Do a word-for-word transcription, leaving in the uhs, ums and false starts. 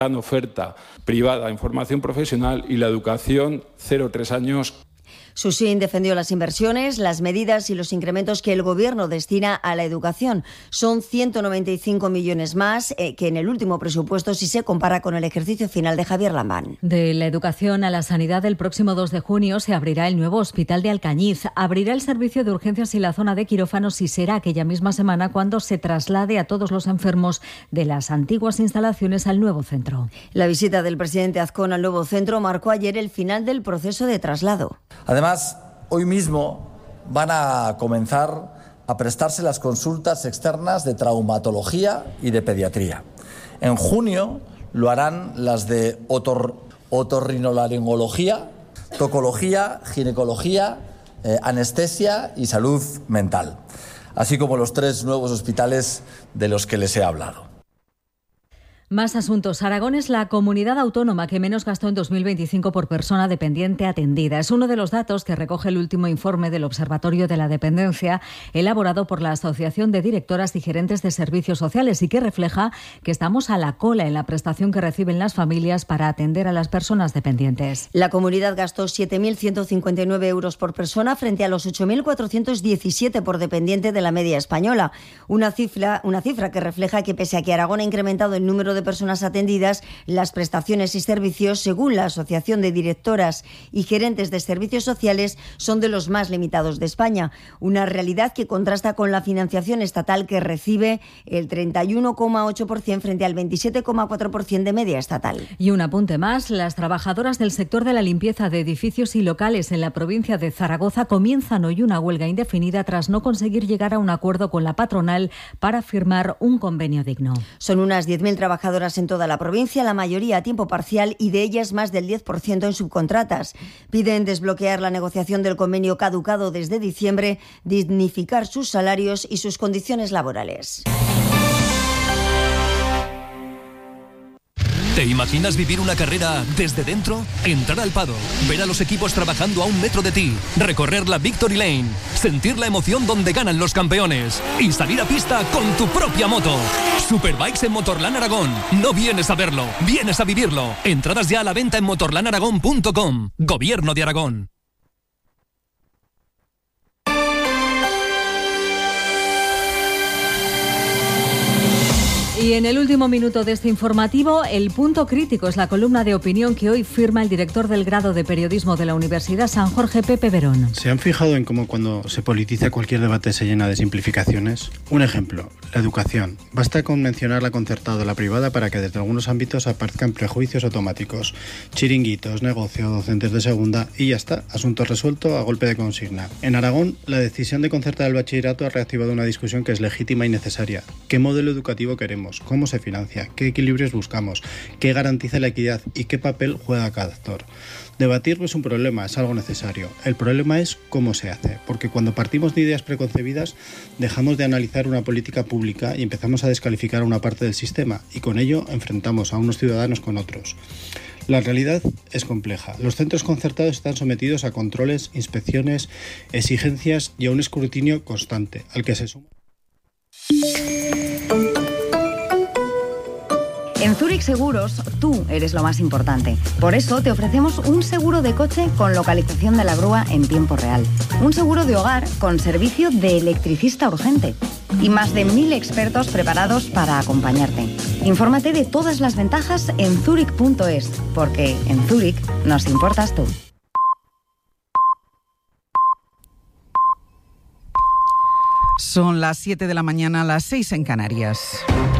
gran oferta privada en formación profesional y la educación cero a tres años. Susín defendió las inversiones, las medidas y los incrementos que el Gobierno destina a la educación. Son ciento noventa y cinco millones más eh, que en el último presupuesto si se compara con el ejercicio final de Javier Lambán. De la educación a la sanidad, el próximo dos de junio se abrirá el nuevo hospital de Alcañiz. Abrirá el servicio de urgencias y la zona de quirófanos y será aquella misma semana cuando se traslade a todos los enfermos de las antiguas instalaciones al nuevo centro. La visita del presidente Azcón al nuevo centro marcó ayer el final del proceso de traslado. Además, hoy mismo van a comenzar a prestarse las consultas externas de traumatología y de pediatría. En junio lo harán las de otor- otorrinolaringología, tocología, ginecología, eh, anestesia y salud mental, así como los tres nuevos hospitales de los que les he hablado. Más asuntos. Aragón es la comunidad autónoma que menos gastó en dos mil veinticinco por persona dependiente atendida. Es uno de los datos que recoge el último informe del Observatorio de la Dependencia, elaborado por la Asociación de Directoras y Gerentes de Servicios Sociales y que refleja que estamos a la cola en la prestación que reciben las familias para atender a las personas dependientes. La comunidad gastó siete mil ciento cincuenta y nueve euros por persona frente a los ocho mil cuatrocientos diecisiete por dependiente de la media española. Una cifra, una cifra que refleja que pese a que Aragón ha incrementado el número de personas atendidas, las prestaciones y servicios, según la Asociación de Directoras y Gerentes de Servicios Sociales, son de los más limitados de España. Una realidad que contrasta con la financiación estatal, que recibe el treinta y uno coma ocho por ciento frente al veintisiete coma cuatro por ciento de media estatal. Y un apunte más, las trabajadoras del sector de la limpieza de edificios y locales en la provincia de Zaragoza comienzan hoy una huelga indefinida tras no conseguir llegar a un acuerdo con la patronal para firmar un convenio digno. Son unas diez mil trabajadoras en toda la provincia, la mayoría a tiempo parcial y de ellas más del diez por ciento en subcontratas. Piden desbloquear la negociación del convenio caducado desde diciembre, dignificar sus salarios y sus condiciones laborales. ¿Te imaginas vivir una carrera desde dentro? Entrar al paddock, ver a los equipos trabajando a un metro de ti, recorrer la Victory Lane, sentir la emoción donde ganan los campeones y salir a pista con tu propia moto. Superbikes en Motorland Aragón. No vienes a verlo, vienes a vivirlo. Entradas ya a la venta en motorland aragón punto com. Gobierno de Aragón. Y en el último minuto de este informativo, el punto crítico es la columna de opinión que hoy firma el director del grado de periodismo de la Universidad San Jorge, Pepe Verón. ¿Se han fijado en cómo cuando se politiza cualquier debate se llena de simplificaciones? Un ejemplo, la educación. Basta con mencionar la concertada o la privada para que desde algunos ámbitos aparezcan prejuicios automáticos. Chiringuitos, negocio, docentes de segunda y ya está, asunto resuelto a golpe de consigna. En Aragón, la decisión de concertar el bachillerato ha reactivado una discusión que es legítima y necesaria. ¿Qué modelo educativo queremos? ¿Cómo se financia? ¿Qué equilibrios buscamos? ¿Qué garantiza la equidad? ¿Y qué papel juega cada actor? Debatir no es un problema, es algo necesario. El problema es cómo se hace, porque cuando partimos de ideas preconcebidas dejamos de analizar una política pública y empezamos a descalificar a una parte del sistema y con ello enfrentamos a unos ciudadanos con otros. La realidad es compleja. Los centros concertados están sometidos a controles, inspecciones, exigencias y a un escrutinio constante, al que se suma. En Zurich Seguros, tú eres lo más importante. Por eso te ofrecemos un seguro de coche con localización de la grúa en tiempo real. Un seguro de hogar con servicio de electricista urgente. Y más de mil expertos preparados para acompañarte. Infórmate de todas las ventajas en zurich punto es, porque en Zurich nos importas tú. Son las siete de la mañana, las seis en Canarias.